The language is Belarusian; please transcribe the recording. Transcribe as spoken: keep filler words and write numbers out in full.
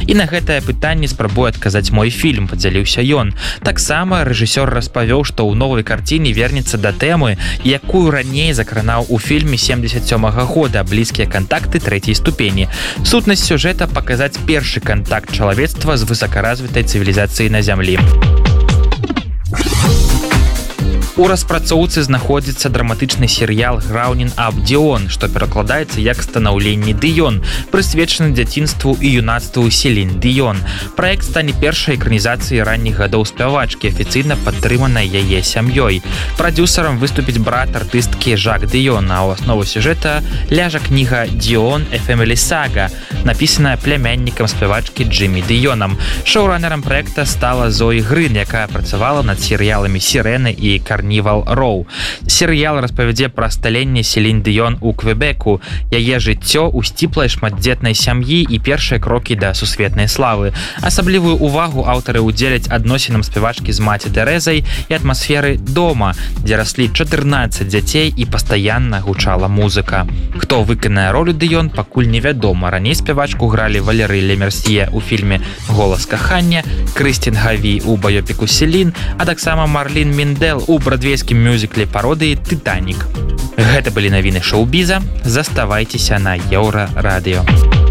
І на гэтае пытанне спрабуе адказаць мой фільм, падзяліўся ён. Таксама рэжысёр распавёў, што ў новай карціне вернецца да тэмы, якую раней закранаў у фільме семьдесят сёмага года «Блізкія кантакты трэцяй ступені». Сутнасць сюжэта – паказаць першы кантакт чалавецтва з высокаразвітай цывілізацыяй на зямлі. У распрацоўцы знаходзіцца драматычны серыял «Growing Up Dion», што перакладаецца як «Станаўленне Дыён», прысвечаны дзяцінству і юнацтву Селін Дыён. Праект стане першай экранізацыяй ранніх гадоў спявачкі, афіцыйна падтрыманай яе сям'ёй. Прадзюсарам выступіць брат артысткі Жак Дыён, а ў аснову сюжэта ляжа кніга «Dion: A Family Saga», напісаная племяннікам спявачкі Джиммі Дыёнам. Шоуранерам праекта стала Зоі Грын, якая працавала над серыяламі «Сірэны» і «Карнівал Роу». Серыял распавядзе пра сталенне Селін Дыён у Квебеку, яе жыццё ў сціплай шматдзетнай сям'і і першыя крокі да сусветнай славы. Асаблівую увагу аўтары ўдзеляць адносінам спявачкі з маці Тэрэзай і атмасферы дома, дзе раслі чатырнаццаць дзяцей і пастаянна гучала музыка. Хто выканае ролю Дыён, пакуль невядома. Раней спявачку гралі Валерый Лемерсье ў фільме «Голас кахання», Крыстін Гаві ў баёпіку «Селін», а таксама Марлін Міндэл у брадвейскім мюзікле пародыі «Тытанік». Гэта былі навіны шоу-біза. Заставайцеся на Еўра радыё.